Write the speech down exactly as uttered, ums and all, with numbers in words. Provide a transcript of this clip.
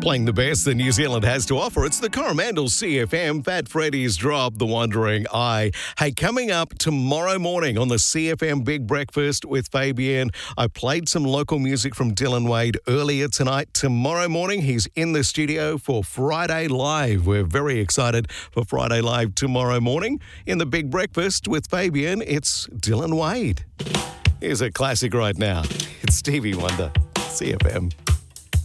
Playing the best that New Zealand has to offer, it's the Coromandel C F M, Fat Freddy's Drop, The Wandering Eye. Hey, coming up tomorrow morning on the C F M Big Breakfast with Fabian, I played some local music from Dylan Wade earlier tonight. Tomorrow morning, he's in the studio for Friday Live. We're very excited for Friday Live tomorrow morning. In the Big Breakfast with Fabian, it's Dylan Wade. Here's a classic right now. It's Stevie Wonder, C F M.